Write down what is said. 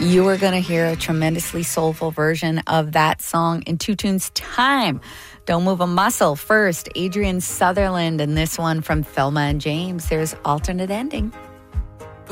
You are going to hear a tremendously soulful version of that song in 2 tunes time. Don't move a muscle. First, Adrian Sutherland, and this one from Thelma and James. There's Alternate Ending.